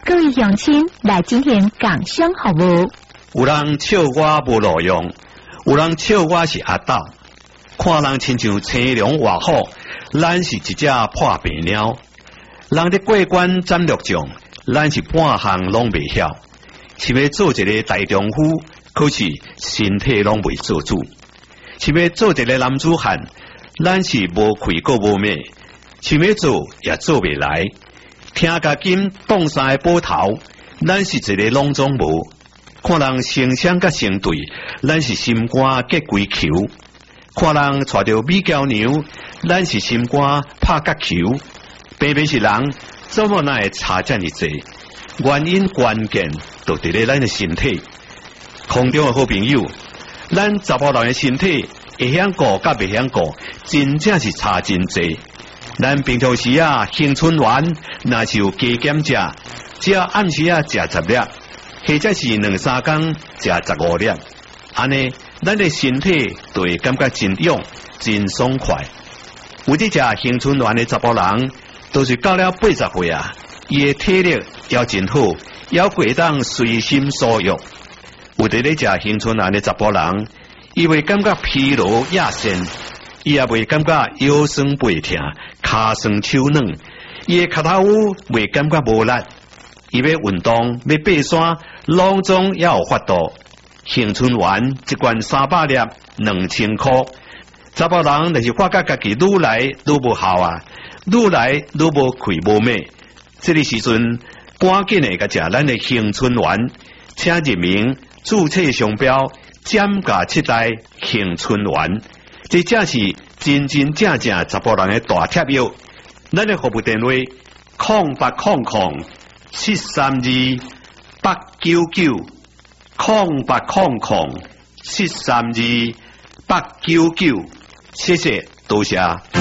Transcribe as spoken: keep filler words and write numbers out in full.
各位乡亲，来今天讲声好无？ 有人笑我无路用，有人笑我是阿斗。看人亲像青龙活虎，咱是一只破病鸟。人伫过关斩六将，咱是半项拢袂晓。想要做一个大丈夫，可是身体拢袂做主。想要做一个男子汉，咱是无气个无命。想要做也做袂来。听甲金挡山的宝头，咱是一个拢总无。看人成双甲成对，咱是心肝结鬼球；看人带着美娇娘，咱是心肝拍角球。偏偏是人，怎么那会差这么济？原因关键就伫咧咱的身体。空中的好朋友，咱查甫人的身体会晓顾甲袂晓顾，真正是差真济。咱平常时啊，青春丸若是有加减食，只要暗时啊食十粒，或者是两三工食十五粒，安尼咱的身体就会感觉真勇、真爽快。有伫食青春丸的查甫人，都是到了八十岁啊，伊的体力也真好，也会当随心所欲。有伫咧食青春丸的查甫人，伊会感觉疲劳亚身。伊也袂感觉腰酸背痛、骹酸手软，伊的脚头袂感觉无力。伊要运动、要爬山，拢总也有法度。青春丸一罐三百粒，两千块。查甫人若是发觉家己愈来愈无效啊，愈来愈无气无美，这个时阵赶紧的甲食咱的青春丸，请入名注册商标减价七代青春丸。这正是真真正正查甫人的大贴药。咱的服务电话：空八空空七三二八九九，空八空空七三二八九九。谢谢，多谢。